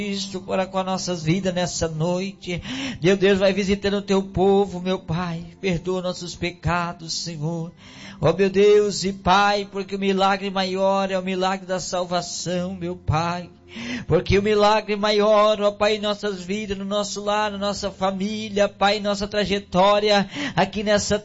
Cristo para com as nossas vidas nessa noite. Meu Deus, vai visitando o teu povo, meu Pai. Perdoa nossos pecados, Senhor. Ó meu Deus e Pai, porque o milagre maior é o milagre da salvação, meu Pai. Porque o milagre maior, ó Pai, em nossas vidas, no nosso lar, na nossa família, Pai, em nossa trajetória, aqui nessa